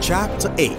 Chapter 8.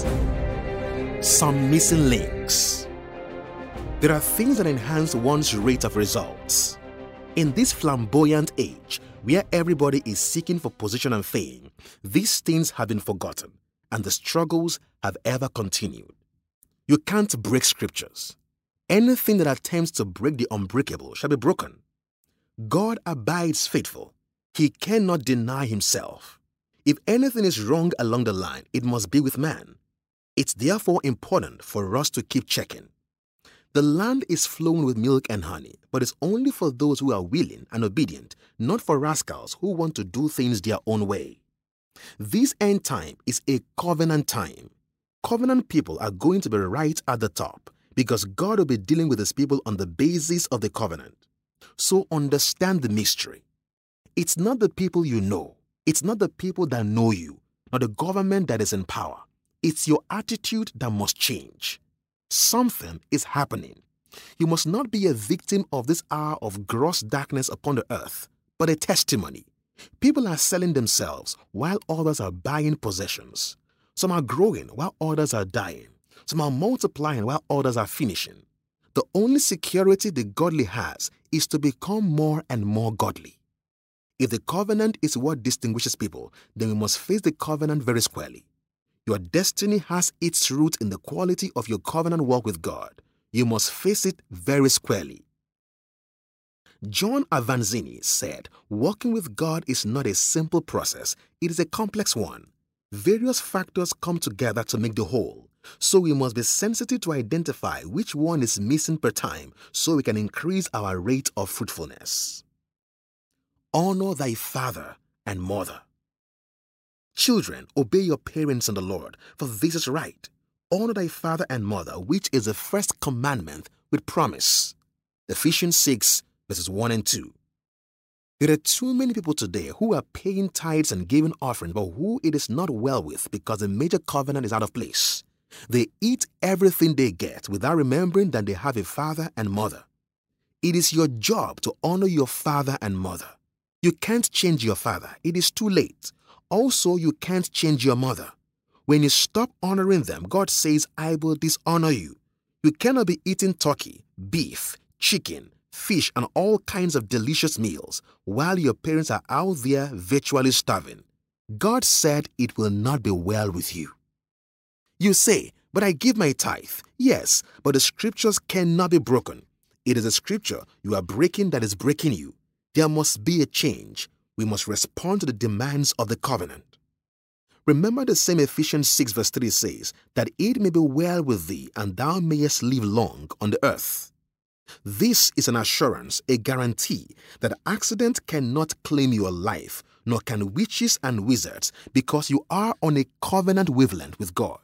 Some missing links. There are things that enhance one's rate of results. In this flamboyant age, where everybody is seeking for position and fame, these things have been forgotten, and the struggles have ever continued. You can't break scriptures. Anything that attempts to break the unbreakable shall be broken. God abides faithful. He cannot deny himself. If anything is wrong along the line, it must be with man. It's therefore important for us to keep checking. The land is flowing with milk and honey, but it's only for those who are willing and obedient, not for rascals who want to do things their own way. This end time is a covenant time. Covenant people are going to be right at the top because God will be dealing with his people on the basis of the covenant. So understand the mystery. It's not the people you know. It's not the people that know you, not the government that is in power. It's your attitude that must change. Something is happening. You must not be a victim of this hour of gross darkness upon the earth, but a testimony. People are selling themselves while others are buying possessions. Some are growing while others are dying. Some are multiplying while others are finishing. The only security the godly has is to become more and more godly. If the covenant is what distinguishes people, then we must face the covenant very squarely. Your destiny has its root in the quality of your covenant walk with God. You must face it very squarely. John Avanzini said, walking with God is not a simple process, it is a complex one. Various factors come together to make the whole, so we must be sensitive to identify which one is missing per time so we can increase our rate of fruitfulness. Honor thy father and mother. Children, obey your parents in the Lord, for this is right. Honor thy father and mother, which is the first commandment with promise. Ephesians 6, verses 1 and 2. There are too many people today who are paying tithes and giving offerings, but who it is not well with because the major covenant is out of place. They eat everything they get without remembering that they have a father and mother. It is your job to honor your father and mother. You can't change your father. It is too late. Also, you can't change your mother. When you stop honoring them, God says, I will dishonor you. You cannot be eating turkey, beef, chicken, fish, and all kinds of delicious meals while your parents are out there virtually starving. God said it will not be well with you. You say, but I give my tithe. Yes, but the scriptures cannot be broken. It is a scripture you are breaking that is breaking you. There must be a change. We must respond to the demands of the covenant. Remember the same Ephesians 6 verse 3 says, that it may be well with thee, and thou mayest live long on the earth. This is an assurance, a guarantee that accident cannot claim your life, nor can witches and wizards, because you are on a covenant wavelength with God.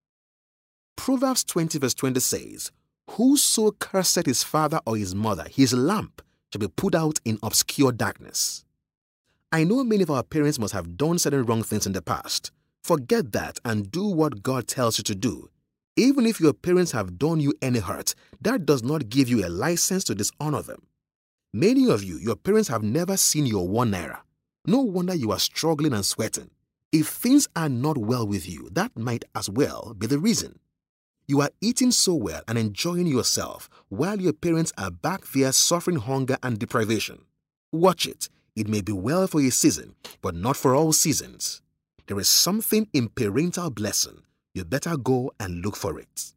Proverbs 20 verse 20 says, whoso curseth his father or his mother, his lamp shall be put out in obscure darkness. I know many of our parents must have done certain wrong things in the past. Forget that and do what God tells you to do. Even if your parents have done you any hurt, that does not give you a license to dishonor them. Many of you, your parents have never seen your 1 naira. No wonder you are struggling and sweating. If things are not well with you, that might as well be the reason. You are eating so well and enjoying yourself while your parents are back there suffering hunger and deprivation. Watch it. It may be well for a season, but not for all seasons. There is something in parental blessing. You better go and look for it.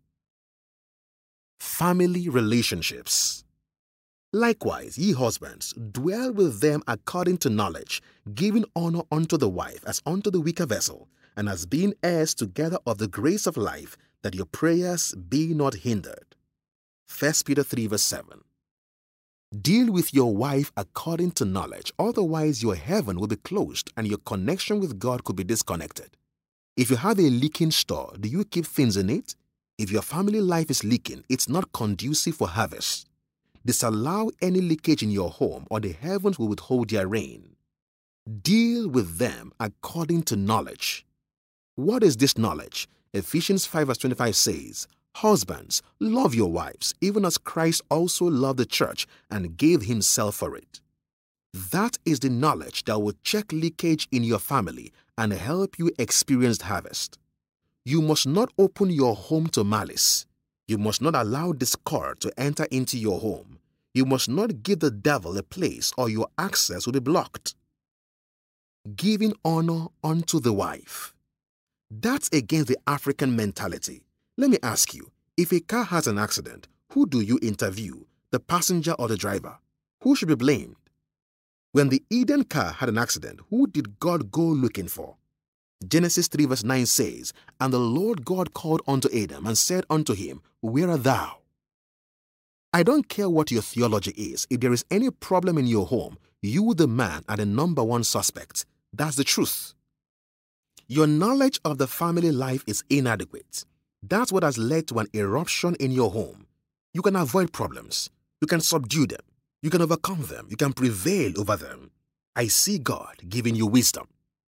Family relationships. Likewise, ye husbands, dwell with them according to knowledge, giving honor unto the wife as unto the weaker vessel, and as being heirs together of the grace of life, that your prayers be not hindered. 1 Peter 3 verse 7. Deal with your wife according to knowledge, otherwise your heaven will be closed and your connection with God could be disconnected. If you have a leaking store, do you keep things in it? If your family life is leaking, it's not conducive for harvest. Disallow any leakage in your home or the heavens will withhold their rain. Deal with them according to knowledge. What is this knowledge? Ephesians 5 verse 25 says, husbands, love your wives, even as Christ also loved the church and gave himself for it. That is the knowledge that will check leakage in your family and help you experience harvest. You must not open your home to malice. You must not allow discord to enter into your home. You must not give the devil a place, or your access will be blocked. Giving honor unto the wife. That's against the African mentality. Let me ask you, if a car has an accident, who do you interview, the passenger or the driver? Who should be blamed? When the Eden car had an accident, who did God go looking for? Genesis 3 verse 9 says, "And the Lord God called unto Adam and said unto him, Where art thou?" I don't care what your theology is. If there is any problem in your home, you, the man, are the number one suspect. That's the truth. Your knowledge of the family life is inadequate. That's what has led to an eruption in your home. You can avoid problems. You can subdue them. You can overcome them. You can prevail over them. I see God giving you wisdom.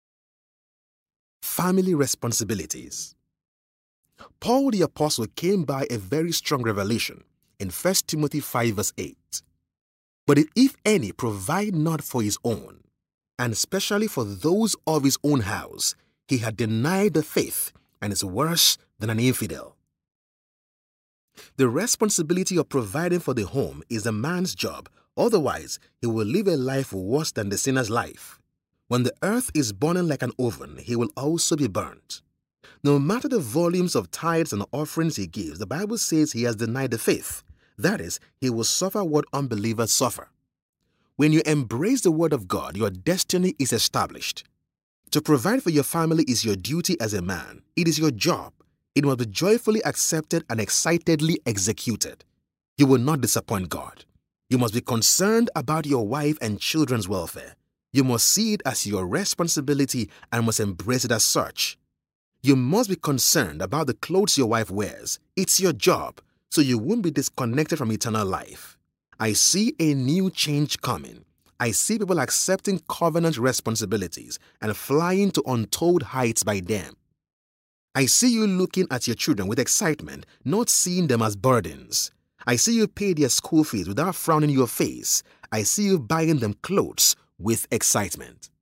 Family responsibilities. Paul the Apostle came by a very strong revelation in 1 Timothy 5 verse 8. But if any provide not for his own, and especially for those of his own house, he had denied the faith and is worse than an infidel. The responsibility of providing for the home is a man's job. Otherwise, he will live a life worse than the sinner's life. When the earth is burning like an oven, he will also be burnt. No matter the volumes of tithes and offerings he gives, the Bible says he has denied the faith. That is, he will suffer what unbelievers suffer. When you embrace the word of God, your destiny is established. To provide for your family is your duty as a man. It is your job. It must be joyfully accepted and excitedly executed. You will not disappoint God. You must be concerned about your wife and children's welfare. You must see it as your responsibility and must embrace it as such. You must be concerned about the clothes your wife wears. It's your job, so you won't be disconnected from eternal life. I see a new change coming. I see people accepting covenant responsibilities and flying to untold heights by them. I see you looking at your children with excitement, not seeing them as burdens. I see you pay their school fees without frowning your face. I see you buying them clothes with excitement.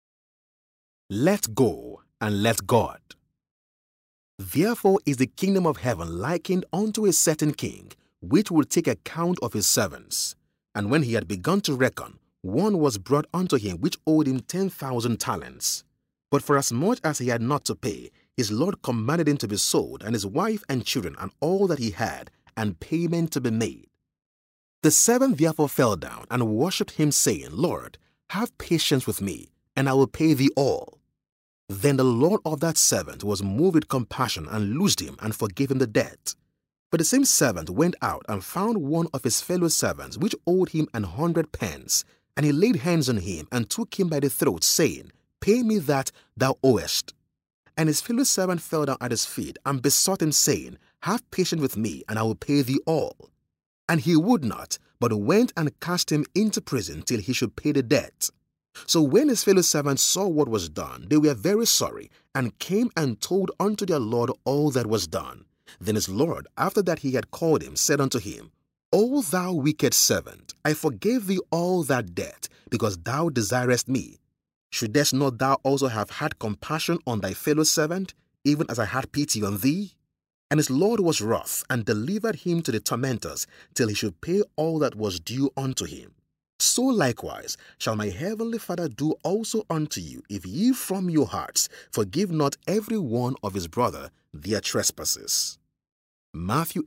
Let go and let God. Therefore is the kingdom of heaven likened unto a certain king, which will take account of his servants. And when he had begun to reckon, one was brought unto him which owed him 10,000 talents. But forasmuch as he had not to pay, his Lord commanded him to be sold, and his wife and children, and all that he had, and payment to be made. The servant therefore fell down and worshipped him, saying, Lord, have patience with me, and I will pay thee all. Then the Lord of that servant was moved with compassion, and loosed him, and forgave him the debt. But the same servant went out and found one of his fellow servants, which owed him 100 pence, and he laid hands on him, and took him by the throat, saying, Pay me that thou owest. And his fellow servant fell down at his feet, and besought him, saying, Have patience with me, and I will pay thee all. And he would not, but went and cast him into prison till he should pay the debt. So when his fellow servants saw what was done, they were very sorry, and came and told unto their Lord all that was done. Then his Lord, after that he had called him, said unto him, O thou wicked servant, I forgave thee all that debt, because thou desirest me. Shouldest not thou also have had compassion on thy fellow servant, even as I had pity on thee? And his Lord was wroth, and delivered him to the tormentors, till he should pay all that was due unto him. So likewise shall my heavenly Father do also unto you, if ye from your hearts forgive not every one of his brother their trespasses. Matthew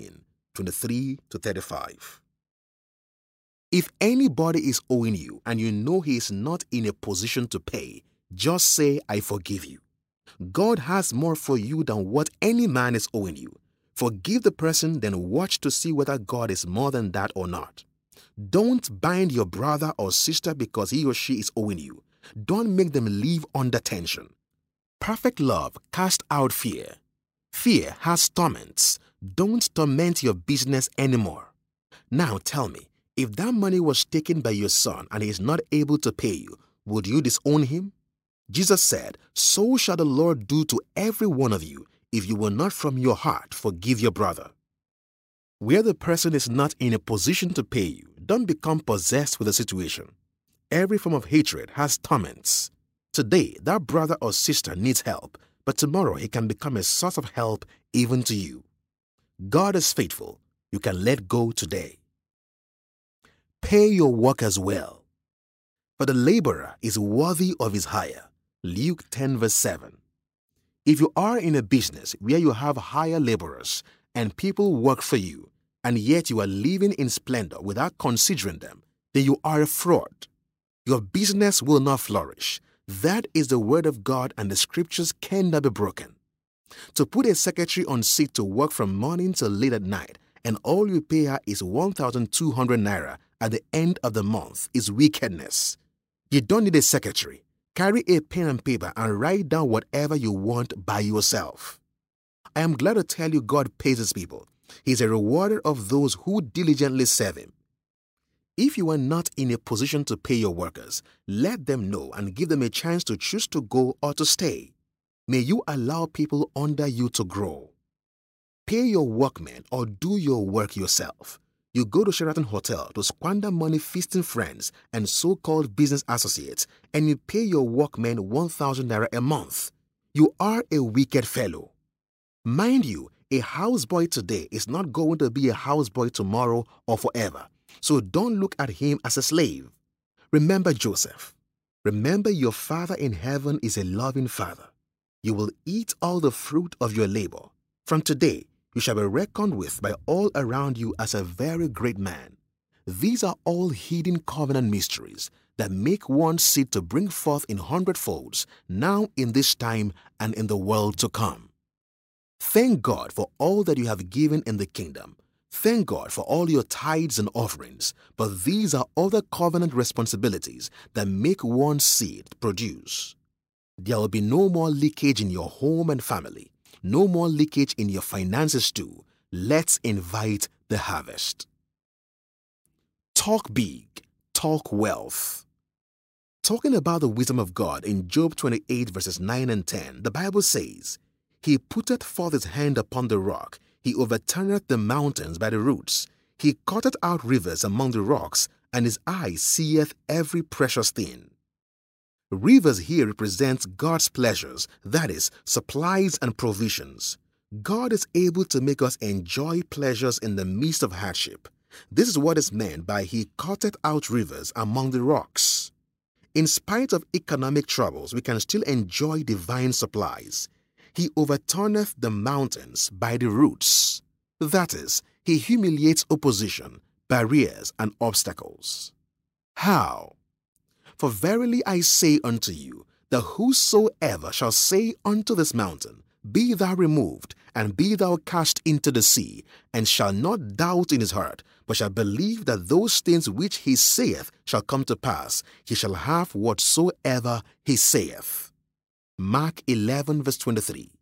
18:23-35. If anybody is owing you, and you know he is not in a position to pay, just say, I forgive you. God has more for you than what any man is owing you. Forgive the person, then watch to see whether God is more than that or not. Don't bind your brother or sister because he or she is owing you. Don't make them live under tension. Perfect love casts out fear. Fear has torments. Don't torment your business anymore. Now tell me, if that money was taken by your son and he is not able to pay you, would you disown him? Jesus said, So shall the Lord do to every one of you, if you will not from your heart forgive your brother. Where the person is not in a position to pay you, don't become possessed with the situation. Every form of hatred has torments. Today, that brother or sister needs help. but tomorrow he can become a source of help even to you. God is faithful. You can let go today. Pay your workers well, for the laborer is worthy of his hire. Luke 10 verse 7. If you are in a business where you have hire laborers and people work for you, and yet you are living in splendor without considering them, then you are a fraud. Your business will not flourish. That is the word of God, and the scriptures cannot be broken. To put a secretary on seat to work from morning till late at night, and all you pay her is 1,200 naira at the end of the month is wickedness. You don't need a secretary. Carry a pen and paper and write down whatever you want by yourself. I am glad to tell you God pays his people. He is a rewarder of those who diligently serve him. If you are not in a position to pay your workers, let them know and give them a chance to choose to go or to stay. May you allow people under you to grow. Pay your workmen or do your work yourself. You go to Sheraton Hotel to squander money feasting friends and so-called business associates, and you pay your workmen 1,000 naira a month. You are a wicked fellow. Mind you, a houseboy today is not going to be a houseboy tomorrow or forever, so don't look at him as a slave. Remember Joseph. Remember your Father in heaven is a loving Father. You will eat all the fruit of your labor. From today, you shall be reckoned with by all around you as a very great man. These are all hidden covenant mysteries that make one seed to bring forth in hundredfolds, now in this time and in the world to come. Thank God for all that you have given in the kingdom. Thank God for all your tithes and offerings, but these are other covenant responsibilities that make one seed produce. There will be no more leakage in your home and family. No more leakage in your finances too. Let's invite the harvest. Talk big, talk wealth. Talking about the wisdom of God in Job 28 verses 9 and 10, the Bible says, He putteth forth his hand upon the rock, he overturneth the mountains by the roots. He cutteth out rivers among the rocks, and his eye seeth every precious thing. Rivers here represents God's pleasures, that is, supplies and provisions. God is able to make us enjoy pleasures in the midst of hardship. This is what is meant by He cutteth out rivers among the rocks. In spite of economic troubles, we can still enjoy divine supplies. He overturneth the mountains by the roots. That is, He humiliates opposition, barriers, and obstacles. How? For verily I say unto you, that whosoever shall say unto this mountain, Be thou removed, and be thou cast into the sea, and shall not doubt in his heart, but shall believe that those things which he saith shall come to pass, he shall have whatsoever he saith. Mark 11 verse 23.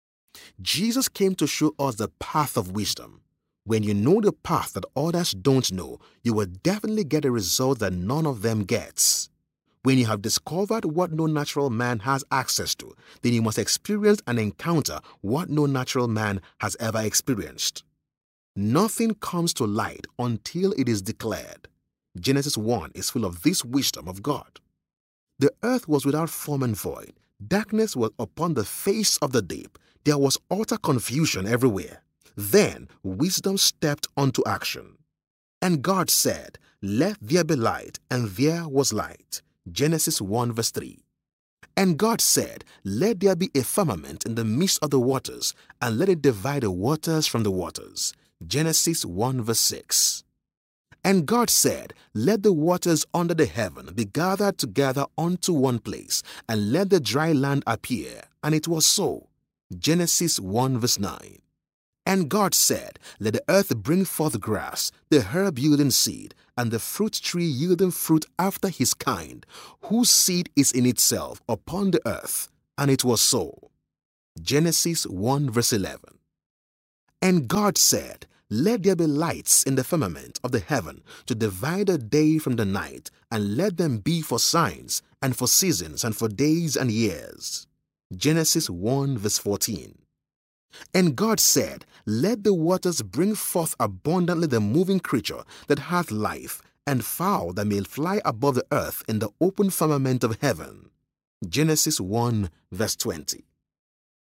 Jesus came to show us the path of wisdom. When you know the path that others don't know, you will definitely get a result that none of them gets. When you have discovered what no natural man has access to, then you must experience and encounter what no natural man has ever experienced. Nothing comes to light until it is declared. Genesis 1 is full of this wisdom of God. The earth was without form and void. Darkness was upon the face of the deep. There was utter confusion everywhere. Then wisdom stepped onto action. And God said, Let there be light, and there was light. Genesis 1 verse 3. And God said, Let there be a firmament in the midst of the waters, and let it divide the waters from the waters. Genesis 1 verse 6. And God said, Let the waters under the heaven be gathered together unto one place, and let the dry land appear. And it was so. Genesis 1 verse 9. And God said, Let the earth bring forth grass, the herb yielding seed, and the fruit tree yielding fruit after his kind, whose seed is in itself upon the earth. And it was so. Genesis 1 verse 11. And God said, Let there be lights in the firmament of the heaven to divide the day from the night, and let them be for signs, and for seasons, and for days and years. Genesis 1 verse 14. And God said, Let the waters bring forth abundantly the moving creature that hath life, and fowl that may fly above the earth in the open firmament of heaven. Genesis 1 verse 20.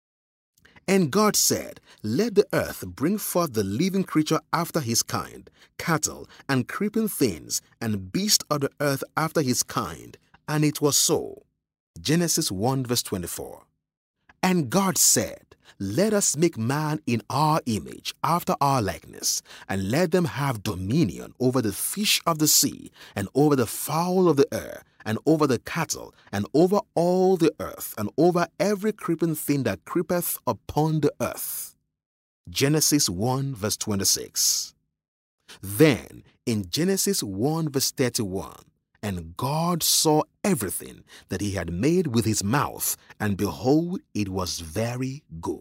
And God said, Let the earth bring forth the living creature after his kind, cattle, and creeping things, and beasts of the earth after his kind. And it was so. Genesis 1 verse 24. And God said, Let us make man in our image, after our likeness, and let them have dominion over the fish of the sea, and over the fowl of the air, and over the cattle, and over all the earth, and over every creeping thing that creepeth upon the earth. Genesis 1 verse 26. Then, in Genesis 1 verse 31, and God saw everything that he had made with his mouth, and behold, it was very good.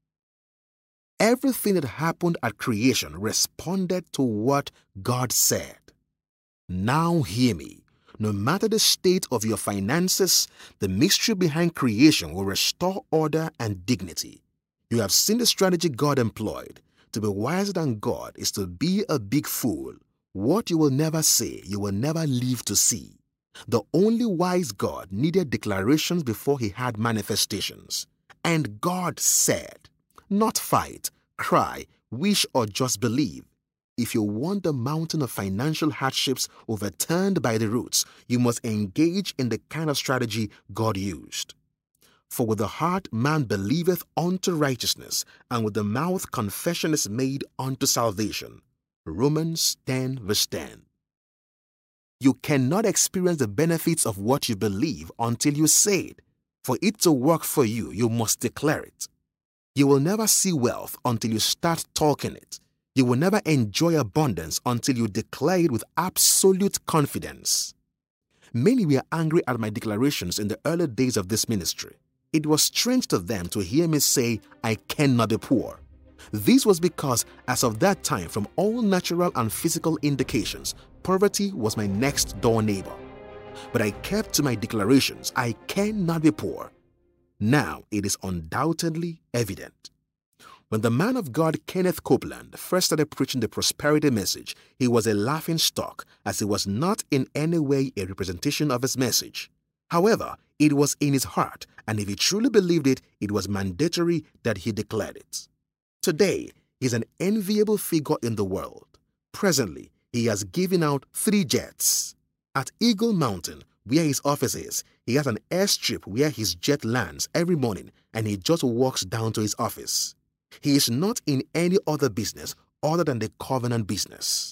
Everything that happened at creation responded to what God said. Now hear me. No matter the state of your finances, the mystery behind creation will restore order and dignity. You have seen the strategy God employed. To be wiser than God is to be a big fool. What you will never say, you will never live to see. The only wise God needed declarations before he had manifestations. And God said, not fight, cry, wish, or just believe. If you want the mountain of financial hardships overturned by the roots, you must engage in the kind of strategy God used. For with the heart man believeth unto righteousness, and with the mouth confession is made unto salvation. Romans 10 verse 10. You cannot experience the benefits of what you believe until you say it. For it to work for you, you must declare it. You will never see wealth until you start talking it. You will never enjoy abundance until you declare it with absolute confidence. Many were angry at my declarations in the early days of this ministry. It was strange to them to hear me say, I cannot be poor. This was because, as of that time, from all natural and physical indications, poverty was my next door neighbor. But I kept to my declarations, I cannot be poor. Now it is undoubtedly evident. When the man of God Kenneth Copeland first started preaching the prosperity message, he was a laughing stock, as it was not in any way a representation of his message. However, it was in his heart, and if he truly believed it, it was mandatory that he declared it. Today, he is an enviable figure in the world. Presently, he has given out 3 jets. At Eagle Mountain, where his office is, he has an airstrip where his jet lands every morning, and he just walks down to his office. He is not in any other business other than the covenant business.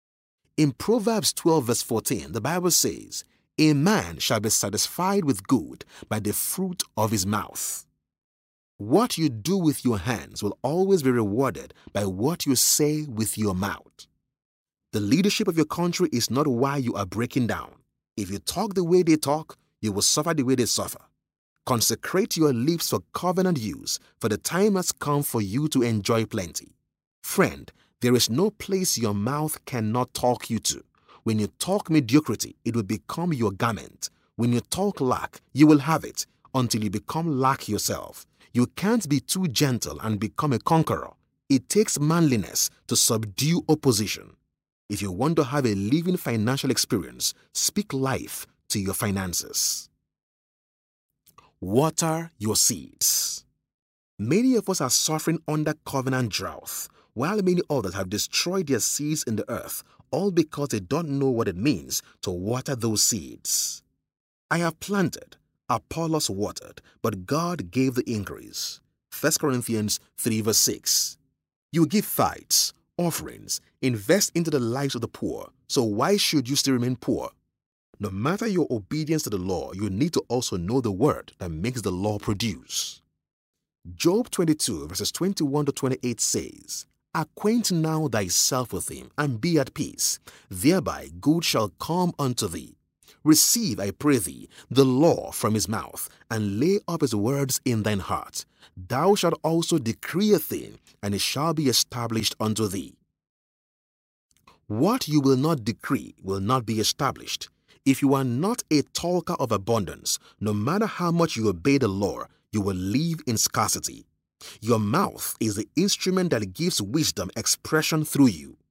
In Proverbs 12 verse 14, the Bible says, A man shall be satisfied with good by the fruit of his mouth. What you do with your hands will always be rewarded by what you say with your mouth. The leadership of your country is not why you are breaking down. If you talk the way they talk, you will suffer the way they suffer. Consecrate your lips for covenant use, for the time has come for you to enjoy plenty. Friend, there is no place your mouth cannot talk you to. When you talk mediocrity, it will become your garment. When you talk lack, you will have it, until you become lack yourself. You can't be too gentle and become a conqueror. It takes manliness to subdue opposition. If you want to have a living financial experience, speak life to your finances. Water your seeds. Many of us are suffering under covenant drought, while many others have destroyed their seeds in the earth, all because they don't know what it means to water those seeds. I have planted, Apollos watered, but God gave the increase. 1 Corinthians 3 verse 6. You give tithes, offerings, invest into the lives of the poor, so why should you still remain poor? No matter your obedience to the law, you need to also know the word that makes the law produce. Job 22 verses 21 to 28 says, Acquaint now thyself with him, and be at peace. Thereby good shall come unto thee. Receive, I pray thee, the law from his mouth, and lay up his words in thine heart. Thou shalt also decree a thing, and it shall be established unto thee. What you will not decree will not be established. If you are not a talker of abundance, no matter how much you obey the law, you will live in scarcity. Your mouth is the instrument that gives wisdom expression through you.